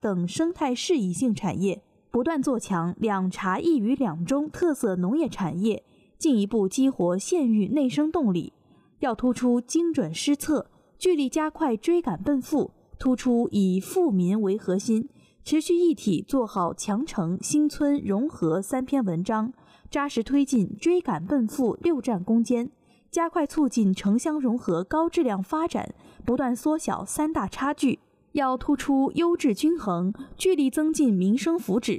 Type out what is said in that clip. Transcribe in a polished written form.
等生态适宜性产业，不断做强两茶一渔两中特色农业产业，进一步激活县域内生动力。要突出精准施策，聚力加快追赶奔赴，突出以富民为核心，持续一体做好强城新村融合3篇文章，扎实推进追赶奔赴6战攻坚，加快促进城乡融合高质量发展，不断缩小3大差距。要突出优质均衡，聚力增进民生福祉，